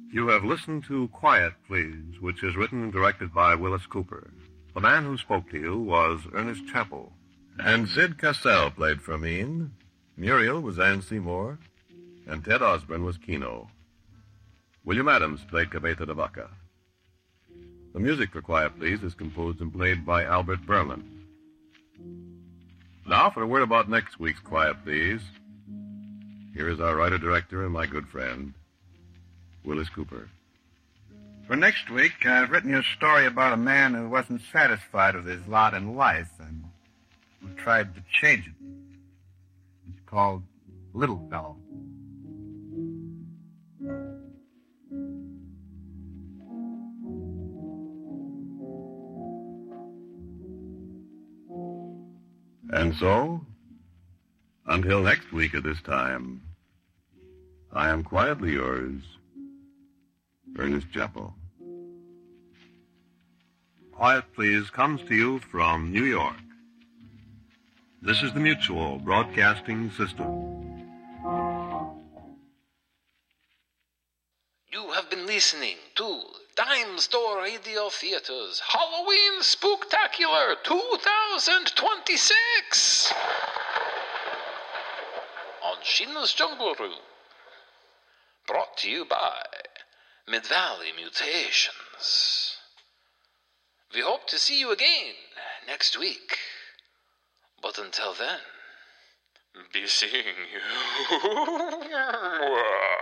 You have listened to Quiet, Please, which is written and directed by Willis Cooper. The man who spoke to you was Ernest Chappell. And Sid Cassell played Fermine. Muriel was Anne Seymour. And Ted Osborne was Kino. William Adams played Cabeza de Vaca. The music for Quiet, Please is composed and played by Albert Berlin. Now for a word about next week's Quiet, Please. Here is our writer-director and my good friend, Willis Cooper. For next week, I've written you a story about a man who wasn't satisfied with his lot in life and who tried to change it. It's called Little Fellow. And so, until next week at this time, I am quietly yours, Ernest Chappell. Quiet, Please comes to you from New York. This is the Mutual Broadcasting System. You have been listening to Dime Store Radio Theater's Halloween Spooktacular 2026 on Sheena's Jungle Room. Brought to you by Mid-Valley Mutations. We hope to see you again next week. But until then, be seeing you.